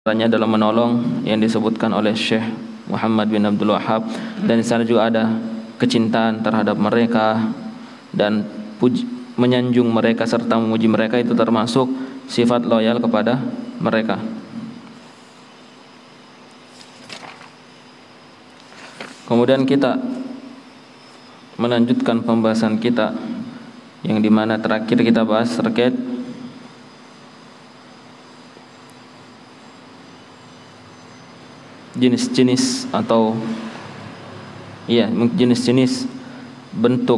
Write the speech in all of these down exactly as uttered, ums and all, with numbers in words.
Caranya dalam menolong yang disebutkan oleh Syekh Muhammad bin Abdul Wahhab, dan di sana juga ada kecintaan terhadap mereka dan puji, menyanjung mereka serta memuji mereka, itu termasuk sifat loyal kepada mereka. Kemudian kita melanjutkan pembahasan kita yang dimana terakhir kita bahas terkait jenis-jenis atau iya jenis-jenis bentuk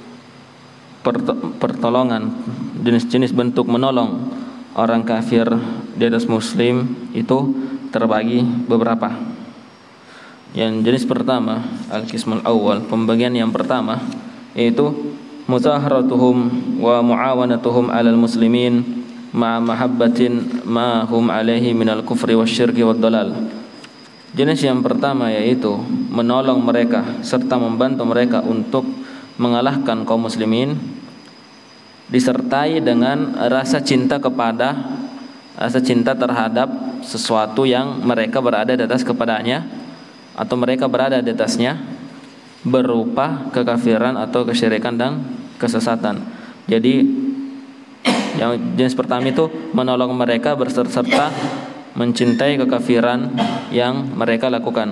pertolongan, jenis-jenis bentuk menolong orang kafir di atas muslim itu terbagi beberapa. Yang jenis pertama, al-qismul awal, pembagian yang pertama, yaitu muzaharatuhum wa muawanatuhum 'alal muslimin ma mahabbatin ma hum alaihi minal kufri wasyirki wad dalal. Jenis yang pertama yaitu menolong mereka serta membantu mereka untuk mengalahkan kaum muslimin, disertai dengan rasa cinta kepada rasa cinta terhadap sesuatu yang mereka berada di atas kepadanya atau mereka berada di atasnya, berupa kekafiran atau kesyirikan dan kesesatan. Jadi yang jenis pertama itu menolong mereka berserta mencintai kekafiran yang mereka lakukan.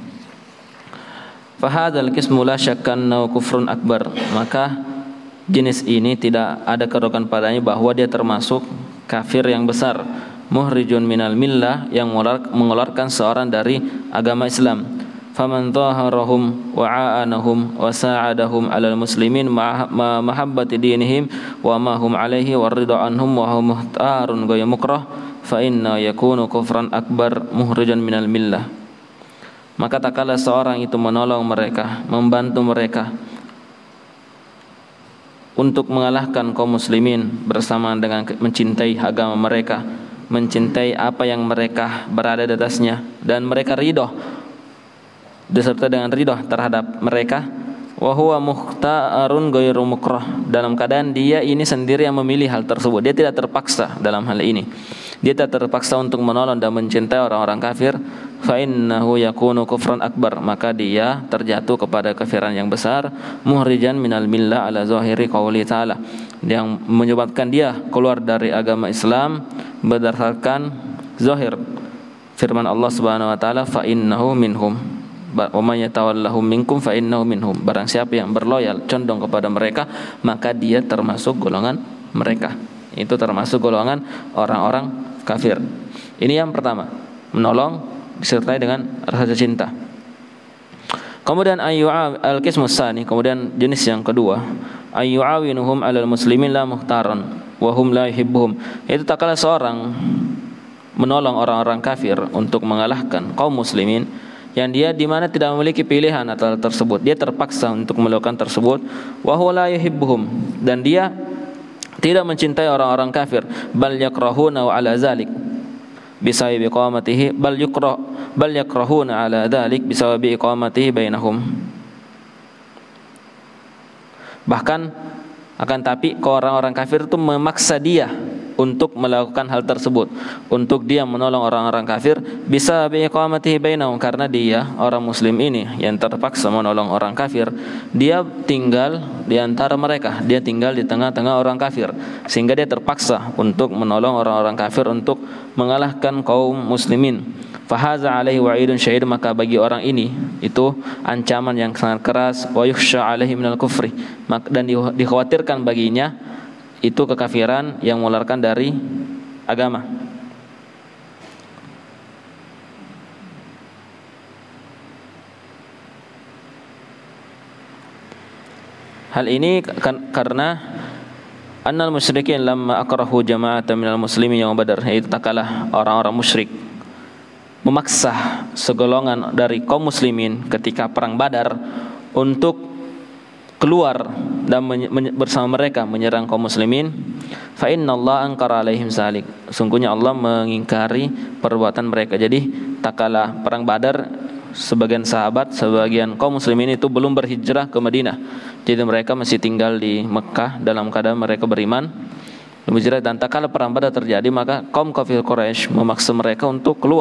Fahadzal qismu la syakka annahu kufrun akbar. Maka jenis ini tidak ada keraguan padanya bahwa dia termasuk kafir yang besar, muhrijun minal millah, yang mengeluarkan seorang dari agama Islam. Faman dhaharahum wa a'anahum wa sa'adahum 'alal muslimin ma mahabbati dinihim wa ma hum 'alaihi wa ridha anhum wa hum muhtarun ghayr mukrah fa inna yakunu kufran akbar muhrijan minal millah. Maka tak kala seorang itu menolong mereka, membantu mereka untuk mengalahkan kaum muslimin bersamaan dengan mencintai agama mereka, mencintai apa yang mereka berada di atasnya, dan mereka ridho beserta dengan ridho terhadap mereka, wa huwa mukhtarun ghairu mukrah, dalam keadaan dia ini sendiri yang memilih hal tersebut, dia tidak terpaksa dalam hal ini, dia tidak terpaksa untuk menolong dan mencintai orang-orang kafir, fa innahu yakunu kufran akbar, maka dia terjatuh kepada kafiran yang besar, muhrijan minal millah ala zahiri qauli ta'ala, yang menyebabkan dia keluar dari agama Islam berdasarkan zahir firman Allah Subhanahu wa taala, fa innahu minhum wa may yatawallahum minkum fa innahu minhum. Barang siapa yang berloyal condong kepada mereka, maka dia termasuk golongan mereka. Itu termasuk golongan orang-orang kafir. Ini yang pertama, menolong disertai dengan rasa cinta. Kemudian ayyu'a al-qismus tsani, kemudian jenis yang kedua, ayyu'awinuhum 'alal muslimin la muhtaran wa hum la yuhibbuhum. Itu tak kala seorang menolong orang-orang kafir untuk mengalahkan kaum muslimin yang dia di mana tidak memiliki pilihan atas tersebut, dia terpaksa untuk melakukan tersebut, wa huwa la yuhibbuhum, dan dia tidak mencintai orang-orang kafir, bal yakrahuna ala zalik bisababi iqamatihi bal yukrah bal yakrahuna ala dzalik bisababi iqamatihi bainahum. Bahkan akan tapi orang-orang kafir itu memaksa dia untuk melakukan hal tersebut, untuk dia menolong orang-orang kafir, bisa biiqamatihi bainahum, karena dia orang muslim ini yang terpaksa menolong orang kafir, dia tinggal di antara mereka, dia tinggal di tengah-tengah orang kafir, sehingga dia terpaksa untuk menolong orang-orang kafir untuk mengalahkan kaum muslimin. Fahaza alaihi wa'idun syahid, maka bagi orang ini itu ancaman yang sangat keras, wa yukhsha alaihi minal kufri, dan dikhawatirkan baginya itu kekafiran yang mengeluarkan dari agama. Hal ini kan, karena annal musyrikin lamma akrahu jama'atan minal muslimin yaum Badar, yaitu tak kalah orang-orang musyrik memaksa segolongan dari kaum muslimin ketika perang Badar untuk keluar dan bersama mereka menyerang kaum muslimin, fa innallaha ankara alaihim zalik, sungguhnya Allah mengingkari perbuatan mereka. Jadi tak kala perang Badar, sebagian sahabat, sebagian kaum muslimin itu belum berhijrah ke Madinah, jadi mereka masih tinggal di Mekah dalam keadaan mereka beriman. Lebih jelas, dan tak kala perang Badar terjadi, maka kaum kafir Quraisy memaksa mereka untuk keluar